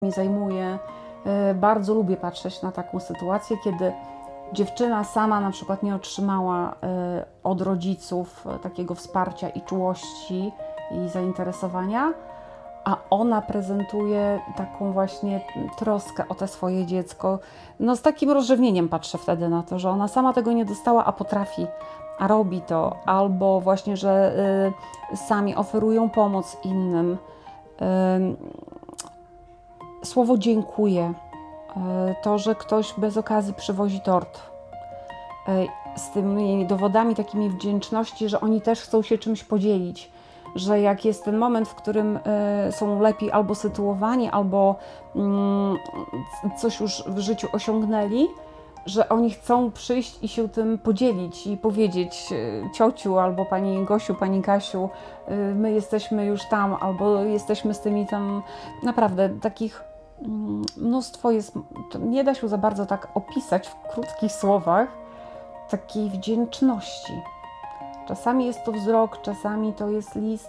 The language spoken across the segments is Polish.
mi zajmuje. Bardzo lubię patrzeć na taką sytuację, kiedy dziewczyna sama na przykład nie otrzymała od rodziców takiego wsparcia i czułości i zainteresowania, a ona prezentuje taką właśnie troskę o te swoje dziecko. No z takim rozrzewnieniem patrzę wtedy na to, że ona sama tego nie dostała, a potrafi, a robi to. Albo właśnie, że sami oferują pomoc innym. Słowo dziękuję, to, że ktoś bez okazji przywozi tort, z tymi dowodami takimi wdzięczności, że oni też chcą się czymś podzielić, że jak jest ten moment, w którym są lepiej albo sytuowani, albo coś już w życiu osiągnęli, że oni chcą przyjść i się tym podzielić i powiedzieć: ciociu, albo pani Gosiu, pani Kasiu, my jesteśmy już tam, albo jesteśmy z tymi tam. Naprawdę takich mnóstwo jest, to nie da się za bardzo tak opisać w krótkich słowach, takiej wdzięczności. Czasami jest to wzrok, czasami to jest list,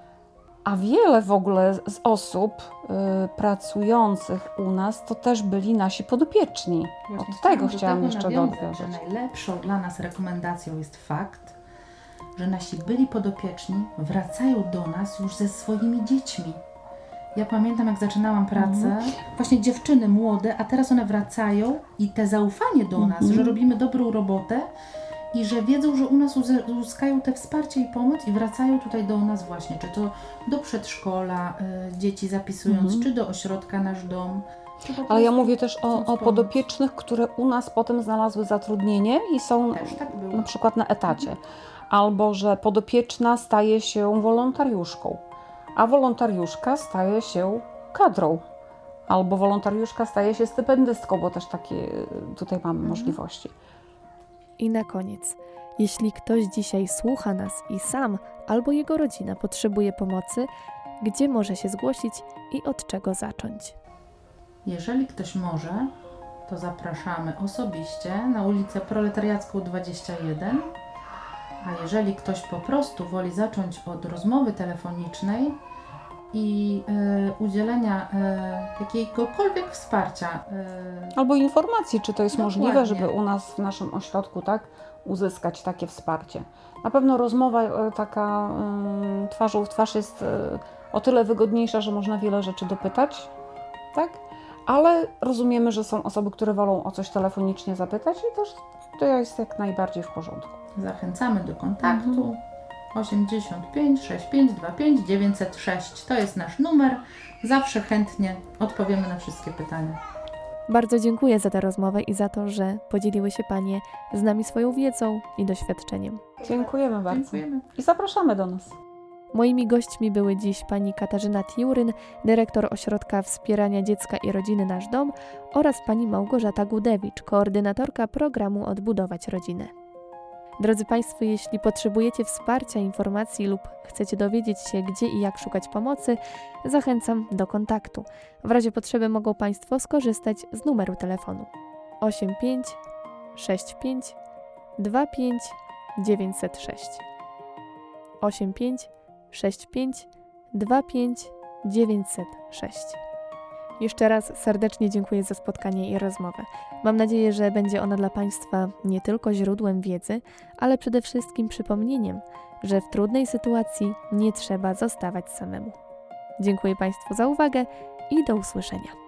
a wiele w ogóle z osób pracujących u nas to też byli nasi podopieczni. Właśnie od tego chciałam jeszcze nawiązać, dodać. że najlepszą dla nas rekomendacją jest fakt, że nasi byli podopieczni wracają do nas już ze swoimi dziećmi. Ja pamiętam, jak zaczynałam pracę, właśnie dziewczyny młode, a teraz one wracają i te zaufanie do nas, że robimy dobrą robotę i że wiedzą, że u nas uzyskają te wsparcie i pomoc i wracają tutaj do nas właśnie, czy to do przedszkola, dzieci zapisując, czy do ośrodka Nasz Dom. Ale ja mówię też o podopiecznych, które u nas potem znalazły zatrudnienie i są tak było. na przykład na etacie. Albo że podopieczna staje się wolontariuszką, a wolontariuszka staje się kadrą. Albo wolontariuszka staje się stypendystką, bo też takie tutaj mamy możliwości. I na koniec, jeśli ktoś dzisiaj słucha nas i sam albo jego rodzina potrzebuje pomocy, gdzie może się zgłosić i od czego zacząć? Jeżeli ktoś może, to zapraszamy osobiście na ulicę Proletariacką 21, a jeżeli ktoś po prostu woli zacząć od rozmowy telefonicznej i udzielenia jakiegokolwiek wsparcia. Albo informacji, czy to jest Dokładnie. możliwe, żeby u nas w naszym ośrodku uzyskać takie wsparcie. Na pewno rozmowa taka twarzą w twarz jest o tyle wygodniejsza, że można wiele rzeczy dopytać, tak? Ale rozumiemy, że są osoby, które wolą o coś telefonicznie zapytać i też to jest jak najbardziej w porządku. Zachęcamy do kontaktu. 85 65 25 906 to jest nasz numer. Zawsze chętnie odpowiemy na wszystkie pytania. Bardzo dziękuję za tę rozmowę i za to, że podzieliły się Panie z nami swoją wiedzą i doświadczeniem. Dziękujemy bardzo. Dziękujemy. I zapraszamy do nas. Moimi gośćmi były dziś pani Katarzyna Tiuryn, dyrektor Ośrodka Wspierania Dziecka i Rodziny Nasz Dom, oraz pani Małgorzata Gudewicz, koordynatorka programu Odbudować Rodzinę. Drodzy Państwo, jeśli potrzebujecie wsparcia, informacji lub chcecie dowiedzieć się, gdzie i jak szukać pomocy, zachęcam do kontaktu. W razie potrzeby mogą Państwo skorzystać z numeru telefonu 85 65 25 906 85 65 25 906. Jeszcze raz serdecznie dziękuję za spotkanie i rozmowę. Mam nadzieję, że będzie ona dla Państwa nie tylko źródłem wiedzy, ale przede wszystkim przypomnieniem, że w trudnej sytuacji nie trzeba zostawać samemu. Dziękuję Państwu za uwagę i do usłyszenia.